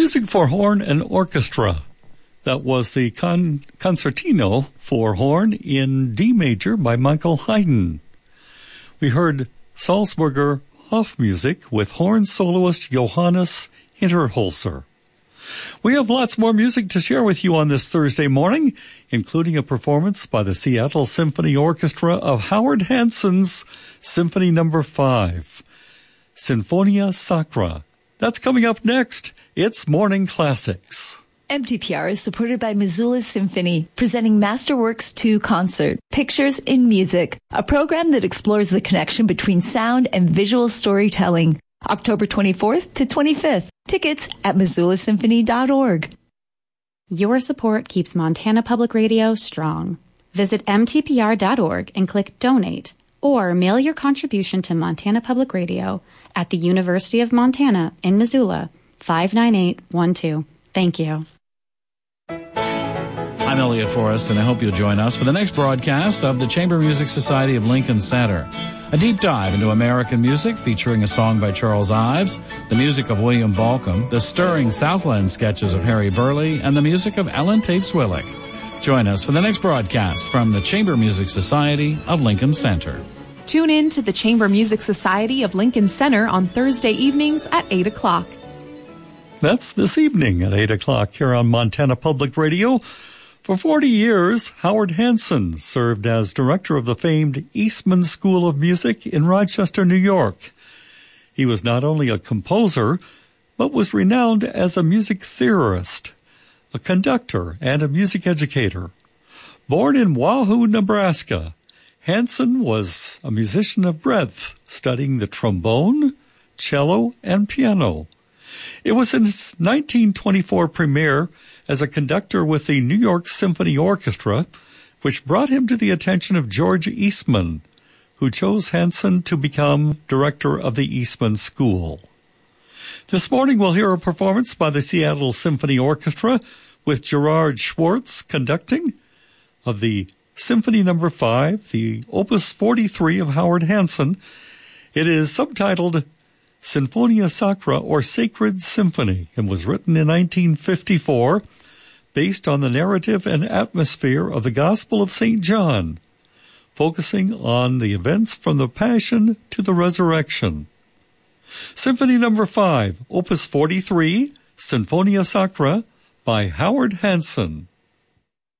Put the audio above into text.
Music for horn and orchestra. That was the Concertino for horn in D major by Michael Haydn. We heard Salzburger Hofmusik with horn soloist Johannes Hinterholzer. We have lots more music to share with you on this Thursday morning, including a performance by the Seattle Symphony Orchestra of Howard Hanson's Symphony No. 5, Sinfonia Sacra. That's coming up next. It's Morning Classics. MTPR is supported by Missoula Symphony, presenting Masterworks 2 Concert, Pictures in Music, a program that explores the connection between sound and visual storytelling. October 24th to 25th. Tickets at MissoulaSymphony.org. Your support keeps Montana Public Radio strong. Visit mtpr.org and click Donate, or mail your contribution to Montana Public Radio at the University of Montana in Missoula, 59812. Thank you. I'm Elliot Forrest, and I hope you'll join us for the next broadcast of the Chamber Music Society of Lincoln Center. A deep dive into American music featuring a song by Charles Ives, the music of William Balcom, the stirring Southland sketches of Harry Burleigh, and the music of Ellen Tate Swillick. Join us for the next broadcast from the Chamber Music Society of Lincoln Center. Tune in to the Chamber Music Society of Lincoln Center on Thursday evenings at 8 o'clock. That's this evening at 8 o'clock here on Montana Public Radio. For 40 years, Howard Hanson served as director of the famed Eastman School of Music in Rochester, New York. He was not only a composer, but was renowned as a music theorist, a conductor, and a music educator. Born in Wahoo, Nebraska, Hanson was a musician of breadth, studying the trombone, cello, and piano. It was in his 1924 premiere as a conductor with the New York Symphony Orchestra, which brought him to the attention of George Eastman, who chose Hanson to become director of the Eastman School. This morning we'll hear a performance by the Seattle Symphony Orchestra with Gerard Schwartz conducting of the Symphony No. 5, the Opus 43 of Howard Hanson. It is subtitled Sinfonia Sacra, or Sacred Symphony, and was written in 1954, based on the narrative and atmosphere of the Gospel of St. John, focusing on the events from the Passion to the Resurrection. Symphony No. 5, Opus 43, Sinfonia Sacra, by Howard Hanson.